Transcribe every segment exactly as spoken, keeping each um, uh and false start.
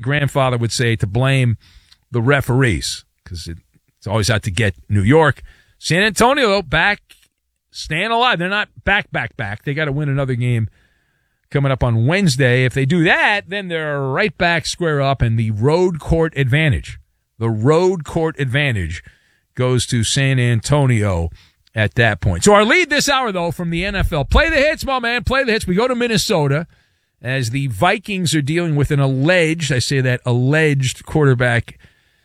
grandfather would say, to blame the referees, because it, it's always out to get New York. San Antonio, though, back, staying alive. They're not back, back, back. They got to win another game coming up on Wednesday. If they do that, then they're right back square up, and the road court advantage, the road court advantage goes to San Antonio at that point. So our lead this hour, though, from the N F L. Play the hits, my man. Play the hits. We go to Minnesota as the Vikings are dealing with an alleged, I say that, alleged quarterback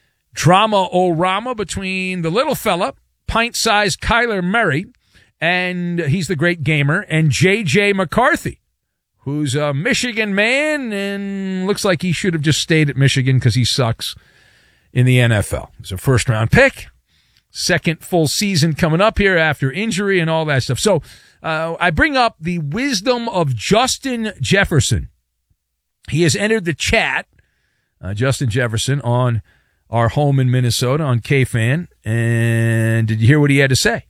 drama-o-rama between the little fella, pint-sized Kyler Murray, and he's the great gamer, and J J McCarthy, who's a Michigan man and looks like he should have just stayed at Michigan because he sucks in the N F L. He's a first-round pick. Second full season coming up here after injury and all that stuff. So uh, I bring up the wisdom of Justin Jefferson. He has entered the chat, uh, Justin Jefferson, on our home in Minnesota on K-Fan. And did you hear what he had to say?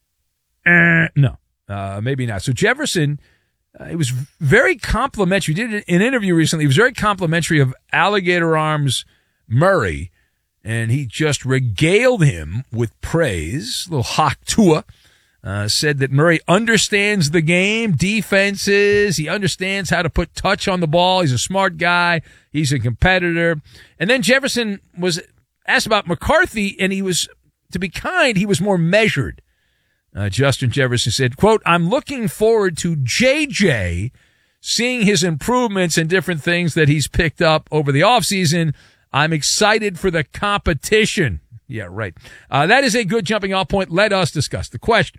Uh, no, uh, maybe not. So Jefferson, uh, it was very complimentary. He did an interview recently. He was very complimentary of Alligator Arms Murray. And he just regaled him with praise. A little hawk tua. Uh, said that Murray understands the game, defenses. He understands how to put touch on the ball. He's a smart guy. He's a competitor. And then Jefferson was asked about McCarthy, and he was, to be kind, he was more measured. Uh, Justin Jefferson said, quote, I'm looking forward to J J seeing his improvements and different things that he's picked up over the offseason. I'm excited for the competition. Yeah, right. Uh, that is a good jumping off point. Let us discuss the question.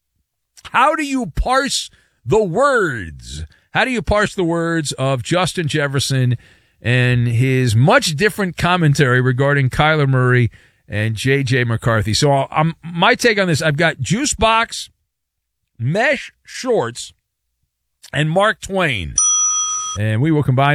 How do you parse the words? How do you parse the words of Justin Jefferson and his much different commentary regarding Kyler Murray and J J McCarthy? So um, my take on this, I've got Juicebox, Mesh Shorts, and Mark Twain. And we will combine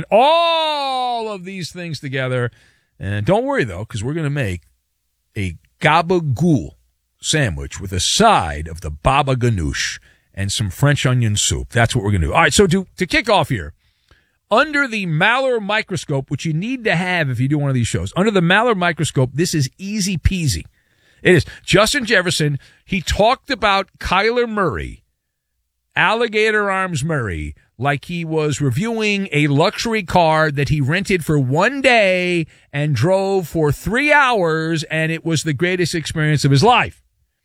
all of these things together. And don't worry, though, because we're going to make a gabagool sandwich with a side of the baba ganoush and some French onion soup. That's what we're going to do. All right, so to, to kick off here, under the Maller microscope, which you need to have if you do one of these shows, under the Maller microscope, this is easy peasy. It is. Justin Jefferson, he talked about Kyler Murray, Alligator Arms Murray, like he was reviewing a luxury car that he rented for one day and drove for three hours, and it was the greatest experience of his life.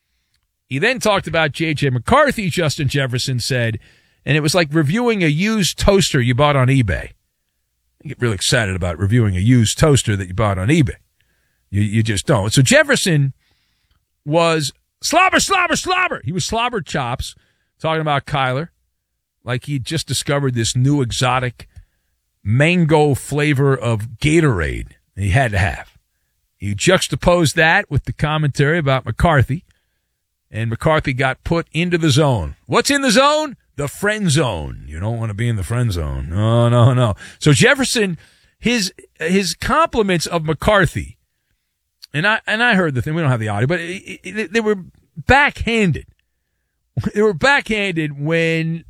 He then talked about J J McCarthy, Justin Jefferson said, and it was like reviewing a used toaster you bought on eBay. You get really excited about reviewing a used toaster that you bought on eBay. You, you just don't. So Jefferson was slobber, slobber, slobber. He was slobber chops talking about Kyler, like he just discovered this new exotic mango flavor of Gatorade that he had to have. You juxtapose that with the commentary about McCarthy, and McCarthy got put into the zone. What's in the zone? The friend zone. You don't want to be in the friend zone. No, no, no. So Jefferson, his his compliments of McCarthy, and I and I heard the thing. We don't have the audio, but it, it, they were backhanded. They were backhanded when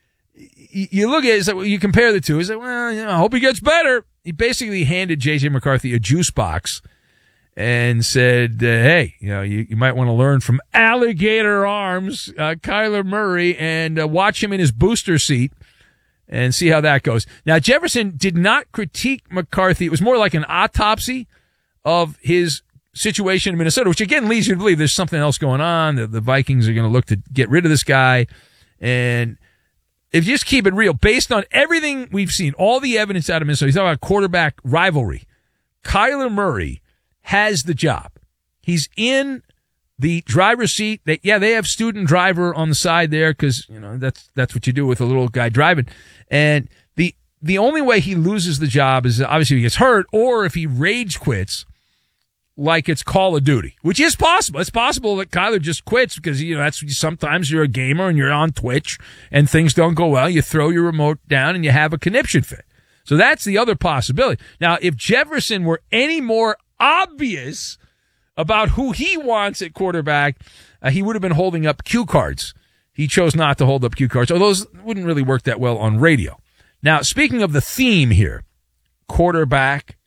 you look at it, so you compare the two. He's like, well, you know, I hope he gets better. He basically handed J J McCarthy a juice box and said, uh, hey, you know, you, you might want to learn from Alligator Arms, uh, Kyler Murray, and uh, watch him in his booster seat and see how that goes. Now, Jefferson did not critique McCarthy. It was more like an autopsy of his situation in Minnesota, which again leads you to believe there's something else going on, that the Vikings are going to look to get rid of this guy. And if you just keep it real, based on everything we've seen, all the evidence out of Minnesota, you talk about quarterback rivalry, Kyler Murray has the job. He's in the driver's seat. They, yeah, they have student driver on the side there because, you know, that's that's what you do with a little guy driving. And the the only way he loses the job is obviously if he gets hurt or if he rage quits like it's Call of Duty, which is possible. It's possible that Kyler just quits because, you know, that's sometimes you're a gamer and you're on Twitch and things don't go well. You throw your remote down and you have a conniption fit. So that's the other possibility. Now, if Jefferson were any more obvious about who he wants at quarterback, uh, he would have been holding up cue cards. He chose not to hold up cue cards, although those wouldn't really work that well on radio. Now, speaking of the theme here, quarterback